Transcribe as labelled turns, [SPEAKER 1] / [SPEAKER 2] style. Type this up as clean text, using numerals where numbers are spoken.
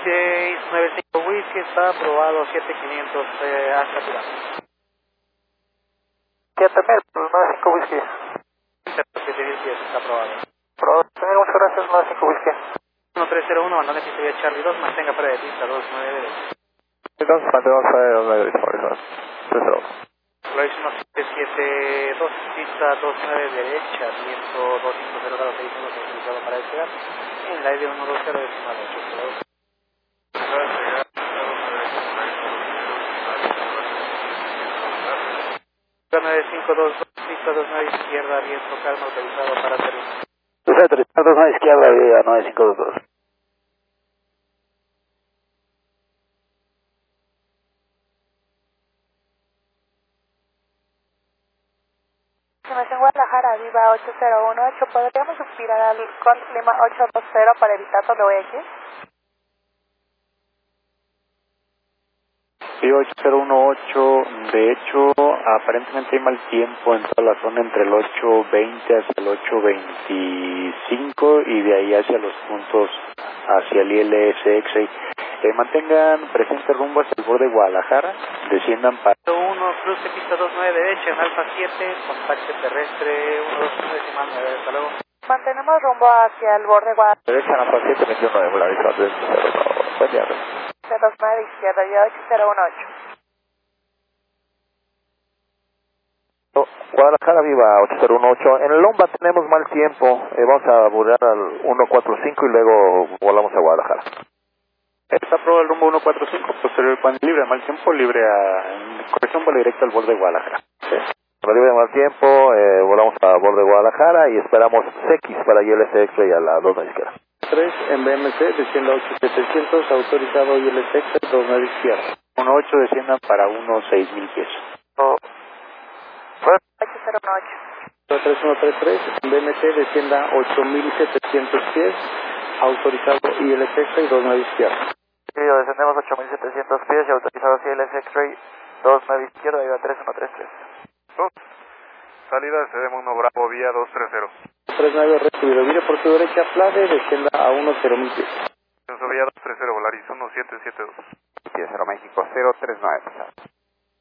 [SPEAKER 1] 1695 Whisky está aprobado, 7500 hasta Tirán.
[SPEAKER 2] 7095 Whisky.
[SPEAKER 1] 7010 está aprobado.
[SPEAKER 2] Aprobado, muchas gracias, 95 Whisky.
[SPEAKER 1] 1301, mandando pista Charlie 2, mantenga fuera de pista 29 derecha.
[SPEAKER 2] Entonces, mantenemos fuera de 29 derecha, por eso. 30.
[SPEAKER 1] Flight 1772, pista 29 derecha, viento 250 grados 6 minutos utilizado para despegar. En la ID 120 decimal 8. 9522, pista 29 izquierda, viento calma autorizado para aterrizar.
[SPEAKER 2] 29 izquierda, vía 9522.
[SPEAKER 3] En Guadalajara, Viva 8018, ¿podríamos aspirar al con Lima 820 para evitar WX?
[SPEAKER 4] Viva 8018, de hecho, aparentemente hay mal tiempo en toda la zona entre el 820 hacia el 825 y de ahí hacia los puntos hacia el ILS-X-Ray. Mantengan presente rumbo hacia el borde de Guadalajara, desciendan para
[SPEAKER 1] 1, cruce pista 29 derecha en Alfa 7, contacto terrestre 121 decimal 9, hasta luego.
[SPEAKER 3] Mantenemos rumbo hacia el borde Guadalajara.
[SPEAKER 2] Derecha en Alfa 7, 21 regularizado, buen día.
[SPEAKER 3] 29 izquierda, vía 8018.
[SPEAKER 2] Guadalajara, Viva 8018. En el Lomba tenemos mal tiempo, vamos a volar al 145 y luego volamos a Guadalajara.
[SPEAKER 4] Está aprobado el rumbo 145, posterior cuando libre, mal tiempo, libre en corrección vuelo directo al borde de Guadalajara.
[SPEAKER 2] Sí. Cuando libre de mal tiempo, volamos a borde de Guadalajara y esperamos CX para ILS X-Ray a la 2 izquierda.
[SPEAKER 1] 3 en BMC, descienda 8700, autorizado ILS X-Ray 29 izquierda.
[SPEAKER 4] 18 desciendan para 16000 pies.
[SPEAKER 3] 8018.
[SPEAKER 1] 3133, en BMC, descienda 8700 pies, autorizado ILS X-Ray 29 izquierda.
[SPEAKER 2] Sí, descendemos 8700 pies y autorizados ILS X-Ray 29 izquierda, iba 3133.
[SPEAKER 5] Salida de Mundo Bravo, vía 230.
[SPEAKER 1] 39 recibido, vire por su derecha, Flave, descienda a 10.000 pies.
[SPEAKER 5] Vía 230, Volaris 1772.
[SPEAKER 2] 10 México 039.